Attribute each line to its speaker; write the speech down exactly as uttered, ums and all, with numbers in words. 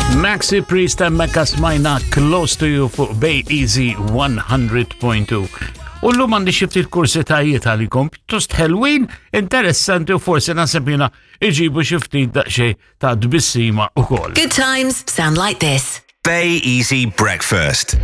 Speaker 1: Maxi Priest and Mecca smajna Close to You fuq Bay Easy one hundred point two. U l-lum għandi xifti l-kursitajiet għalikom, pjuttost Halloween, interessanti u forse nasabina iġibu xifti daqxej ta' dbissima u kol.
Speaker 2: Good times sound like this.
Speaker 3: Bay Easy Breakfast.